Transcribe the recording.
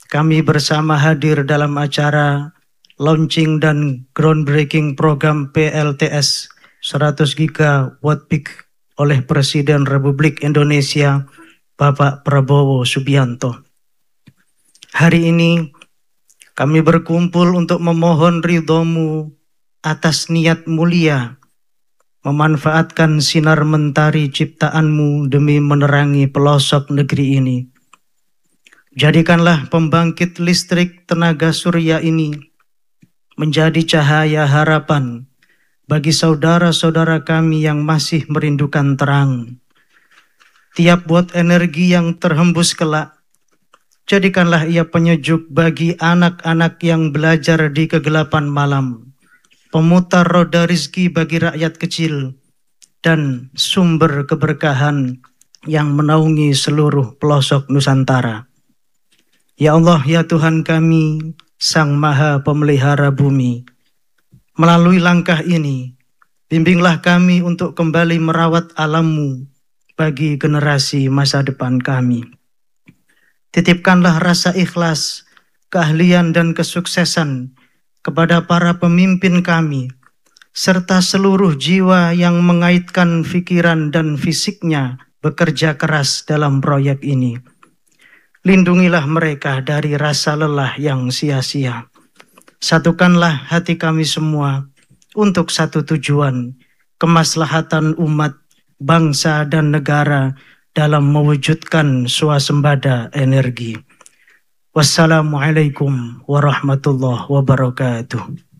kami bersama hadir dalam acara launching dan groundbreaking program PLTS 100 Gigawatt Peak oleh Presiden Republik Indonesia Bapak Prabowo Subianto. Hari ini kami berkumpul untuk memohon ridho-Mu atas niat mulia memanfaatkan sinar mentari ciptaan-Mu demi menerangi pelosok negeri ini. Jadikanlah pembangkit listrik tenaga surya ini menjadi cahaya harapan bagi saudara-saudara kami yang masih merindukan terang. Tiap watt energi yang terhembus kelak, jadikanlah ia penyejuk bagi anak-anak yang belajar di kegelapan malam, pemutar roda rizki bagi rakyat kecil, dan sumber keberkahan yang menaungi seluruh pelosok Nusantara. Ya Allah, ya Tuhan kami, Sang Maha Pemelihara Bumi, melalui langkah ini, bimbinglah kami untuk kembali merawat alam-Mu bagi generasi masa depan kami. Titipkanlah rasa ikhlas, keahlian dan kesuksesan kepada para pemimpin kami, serta seluruh jiwa yang mengaitkan pikiran dan fisiknya bekerja keras dalam proyek ini. Lindungilah mereka dari rasa lelah yang sia-sia. Satukanlah hati kami semua untuk satu tujuan, kemaslahatan umat, bangsa dan negara dalam mewujudkan swasembada energi. Wassalamualaikum warahmatullahi wabarakatuh.